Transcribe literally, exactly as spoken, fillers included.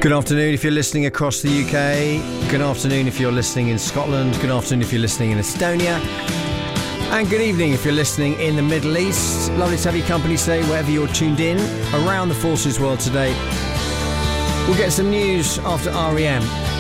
Good afternoon if you're listening across the U K. Good afternoon if you're listening in Scotland. Good afternoon if you're listening in Estonia. And good evening if you're listening in the Middle East. Lovely to have your company today, wherever you're tuned in around the Forces world today. We'll get some news after R E M.